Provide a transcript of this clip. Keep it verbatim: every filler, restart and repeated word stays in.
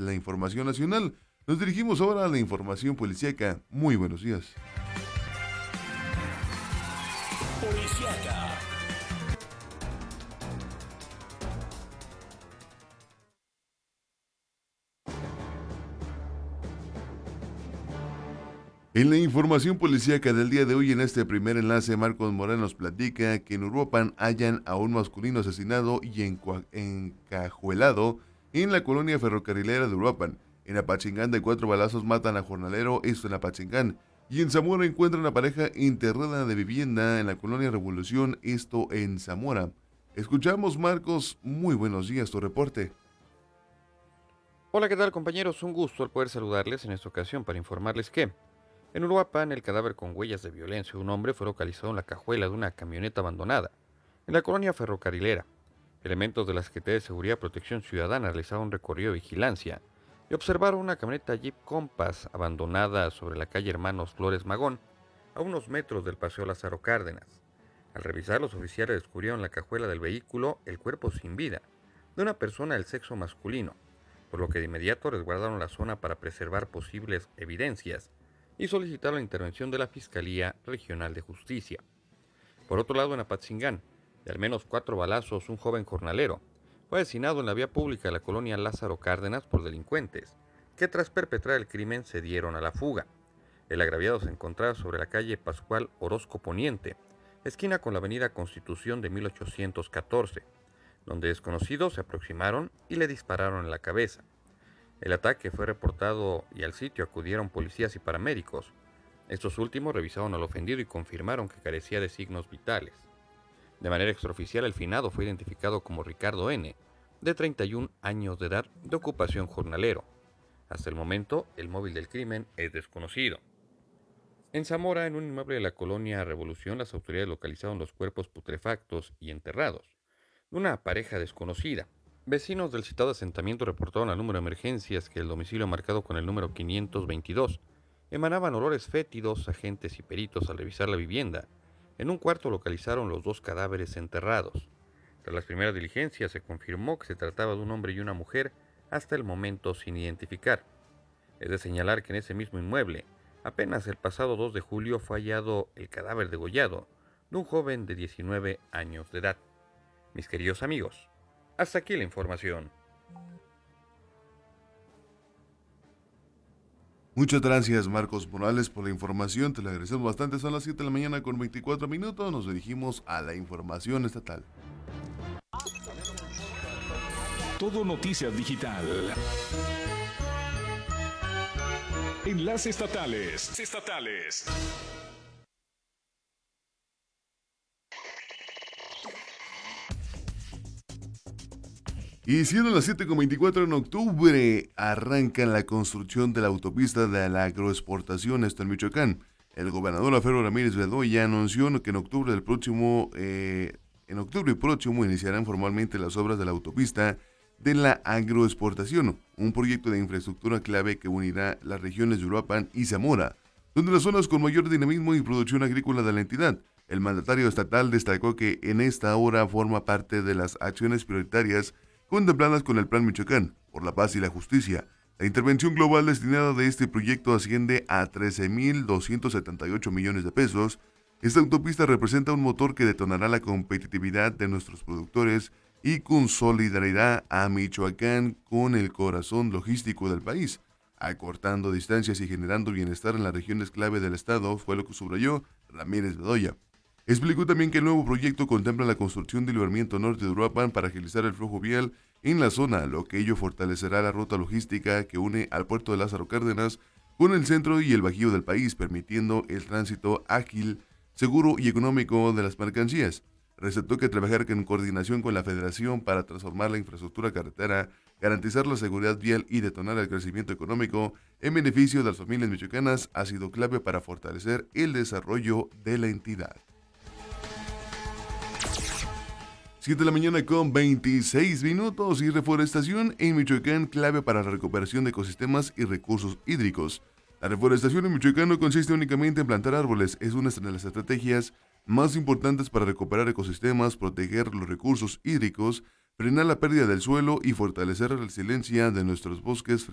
la información nacional. Nos dirigimos ahora a la información policíaca. Muy buenos días. Policiaca. En la información policíaca del día de hoy, en este primer enlace, Marcos Morán nos platica que en Uruapan hallan a un masculino asesinado y encua- encajuelado en la colonia ferrocarrilera de Uruapan. En Apachingán, de cuatro balazos matan a jornalero, esto en Apachingán. Y en Zamora encuentran a pareja enterrada de vivienda en la colonia Revolución, esto en Zamora. Escuchamos, Marcos, muy buenos días, tu reporte. Hola, ¿qué tal, compañeros? Un gusto el poder saludarles en esta ocasión para informarles que en Uruapan el cadáver con huellas de violencia de un hombre fue localizado en la cajuela de una camioneta abandonada en la colonia ferrocarrilera. Elementos de la Secretaría de Seguridad y Protección Ciudadana realizaron un recorrido de vigilancia y observaron una camioneta Jeep Compass abandonada sobre la calle Hermanos Flores Magón, a unos metros del Paseo Lázaro Cárdenas. Al revisar, los oficiales descubrieron en la cajuela del vehículo el cuerpo sin vida de una persona del sexo masculino, por lo que de inmediato resguardaron la zona para preservar posibles evidencias y solicitaron la intervención de la Fiscalía Regional de Justicia. Por otro lado, en Apatzingán, de al menos cuatro balazos, un joven jornalero fue asesinado en la vía pública de la colonia Lázaro Cárdenas por delincuentes, que tras perpetrar el crimen se dieron a la fuga. El agraviado se encontraba sobre la calle Pascual Orozco Poniente, esquina con la avenida Constitución de mil ochocientos catorce, donde desconocidos se aproximaron y le dispararon en la cabeza. El ataque fue reportado y al sitio acudieron policías y paramédicos. Estos últimos revisaron al ofendido y confirmaron que carecía de signos vitales. De manera extraoficial, el finado fue identificado como Ricardo N., de treinta y un años de edad, de ocupación jornalero. Hasta el momento, el móvil del crimen es desconocido. En Zamora, en un inmueble de la colonia Revolución, las autoridades localizaron los cuerpos putrefactos y enterrados de una pareja desconocida. Vecinos del citado asentamiento reportaron al número de emergencias que el domicilio marcado con el número quinientos veintidós emanaban olores fétidos. Agentes y peritos, al revisar la vivienda, en un cuarto localizaron los dos cadáveres enterrados. Tras las primeras diligencias se confirmó que se trataba de un hombre y una mujer, hasta el momento sin identificar. Es de señalar que en ese mismo inmueble, apenas el pasado dos de julio, fue hallado el cadáver degollado de un joven de diecinueve años de edad. Mis queridos amigos, hasta aquí la información. Muchas gracias, Marcos Morales, por la información. Te lo agradecemos bastante. Son las siete de la mañana con veinticuatro minutos. Nos dirigimos a la información estatal. Todo Noticias Digital. Enlace estatales. Estatales. Y siendo las siete con veinticuatro, en octubre arranca la construcción de la autopista de la agroexportación, esto en Michoacán. El gobernador Alfredo Ramírez Bedoya anunció que en octubre del próximo, eh, en octubre próximo iniciarán formalmente las obras de la autopista de la agroexportación, un proyecto de infraestructura clave que unirá las regiones de Uruapan y Zamora, donde las zonas con mayor dinamismo y producción agrícola de la entidad. El mandatario estatal destacó que en esta hora forma parte de las acciones prioritarias contempladas con el Plan Michoacán por la Paz y la Justicia. La intervención global destinada de este proyecto asciende a trece mil doscientos setenta y ocho millones de pesos. Esta autopista representa un motor que detonará la competitividad de nuestros productores y consolidará a Michoacán con el corazón logístico del país, acortando distancias y generando bienestar en las regiones clave del estado, fue lo que subrayó Ramírez Bedoya. Explicó también que el nuevo proyecto contempla la construcción del libramiento norte de Uruapan para agilizar el flujo vial en la zona, lo que ello fortalecerá la ruta logística que une al puerto de Lázaro Cárdenas con el centro y el bajío del país, permitiendo el tránsito ágil, seguro y económico de las mercancías. Resaltó que trabajar en coordinación con la Federación para transformar la infraestructura carretera, garantizar la seguridad vial y detonar el crecimiento económico en beneficio de las familias michoacanas ha sido clave para fortalecer el desarrollo de la entidad. siete de la mañana con veintiséis minutos y reforestación en Michoacán clave para la recuperación de ecosistemas y recursos hídricos. La reforestación en Michoacán no consiste únicamente en plantar árboles, es una de las estrategias más importantes para recuperar ecosistemas, proteger los recursos hídricos, frenar la pérdida del suelo y fortalecer la resiliencia de nuestros bosques